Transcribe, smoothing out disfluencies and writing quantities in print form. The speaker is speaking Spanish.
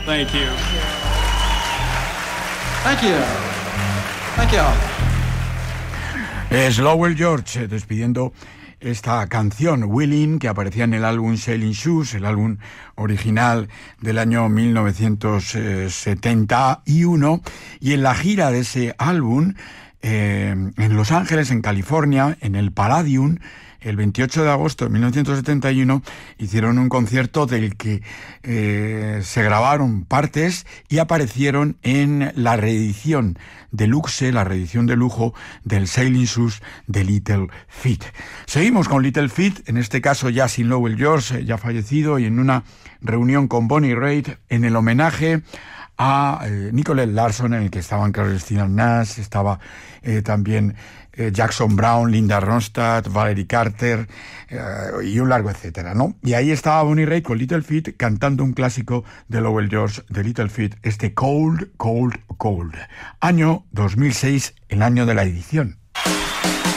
Thank you. Thank you. Thank you. Es Lowell George despidiendo esta canción, Willing, que aparecía en el álbum Sailing Shoes, el álbum original del año 1971, y en la gira de ese álbum, en Los Ángeles, en California, en el Palladium, el 28 de agosto de 1971, hicieron un concierto del que se grabaron partes y aparecieron en la reedición deluxe, la reedición de lujo del Sailing Shoes de Little Feat. Seguimos con Little Feat, en este caso ya sin Lowell George, ya fallecido, y en una reunión con Bonnie Raitt en el homenaje a Nicolette Larson, en el que estaban Christina Nash, estaba también Jackson Browne, Linda Ronstadt, Valerie Carter y un largo etcétera, ¿no? Y ahí estaba Bonnie Raitt con Little Feat cantando un clásico de Lowell George de Little Feat, este Cold, Cold, Cold. Año 2006, el año de la edición.